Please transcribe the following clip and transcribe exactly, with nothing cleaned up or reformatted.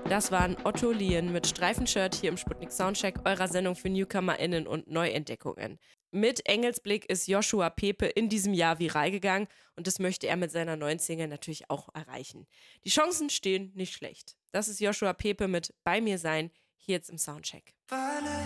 Das waren Otto Lien mit Streifenshirt hier im Sputnik Soundcheck, eurer Sendung für NewcomerInnen und Neuentdeckungen. Mit Engelsblick ist Joshua Pepe in diesem Jahr viral gegangen und das möchte er mit seiner neuen Single natürlich auch erreichen. Die Chancen stehen nicht schlecht. Das ist Joshua Pepe mit Bei mir sein, hier jetzt im Soundcheck.